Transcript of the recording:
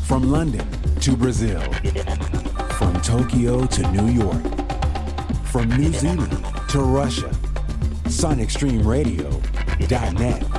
From London to Brazil, from Tokyo to New York, from New Zealand to Russia, SonicStreamRadio.net.